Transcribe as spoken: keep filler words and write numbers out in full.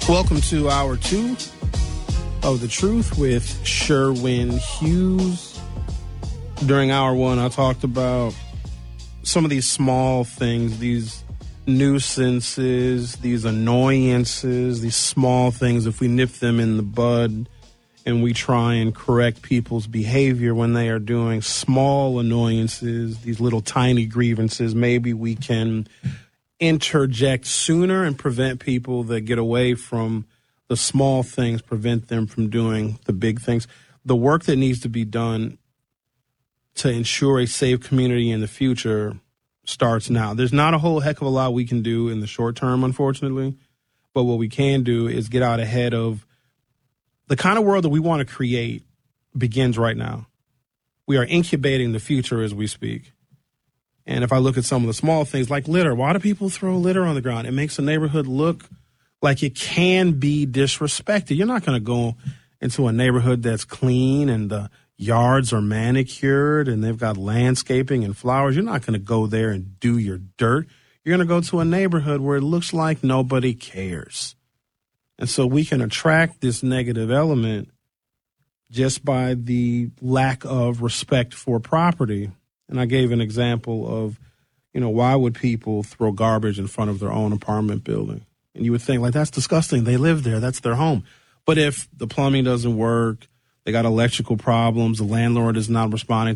Welcome to hour two of The Truth with Sherwin Hughes. During hour one, I talked about some of these small things, these nuisances, these annoyances, these small things. If we nip them in the bud and we try and correct people's behavior when they are doing small annoyances, these little tiny grievances, maybe we can interject sooner and prevent people that get away from the small things, prevent them from doing the big things. The work that needs to be done to ensure a safe community in the future starts now. There's not a whole heck of a lot we can do in the short term, unfortunately, but what we can do is get out ahead of the kind of world that we want to create begins right now. We are incubating the future as we speak. And if I look at some of the small things like litter, why do people throw litter on the ground? It makes a neighborhood look like it can be disrespected. You're not going to go into a neighborhood that's clean and the yards are manicured and they've got landscaping and flowers. You're not going to go there and do your dirt. You're going to go to a neighborhood where it looks like nobody cares. And so we can attract this negative element just by the lack of respect for property. And I gave an example of, you know, why would people throw garbage in front of their own apartment building? And you would think, like, that's disgusting. They live there. That's their home. But if the plumbing doesn't work, they got electrical problems, the landlord is not responding